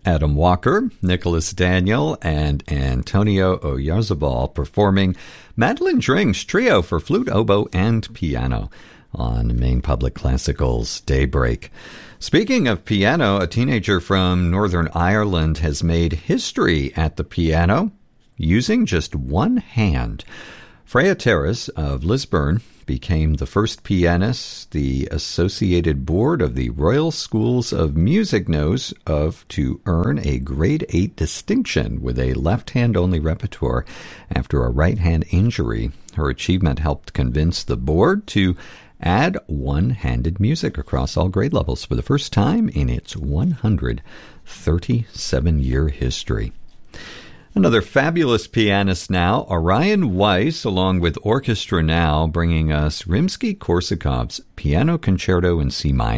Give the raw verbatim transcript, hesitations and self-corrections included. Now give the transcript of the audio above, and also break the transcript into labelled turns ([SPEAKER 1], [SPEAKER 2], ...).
[SPEAKER 1] Adam Walker, Nicholas Daniel, and Antonio Oyarzabal performing Madeline Dring's trio for flute, oboe, and piano on Maine Public Classical's Daybreak. Speaking of piano, a teenager from Northern Ireland has made history at the piano using just one hand. Freya Terrace of Lisburn became the first pianist the Associated Board of the Royal Schools of Music knows of to earn a grade eight distinction with a left-hand-only repertoire after a right-hand injury. Her achievement helped convince the board to add one-handed music across all grade levels for the first time in its one hundred thirty-seven year history. Another fabulous pianist now, Orion Weiss, along with Orchestra Now, bringing us Rimsky-Korsakov's Piano Concerto in C minor.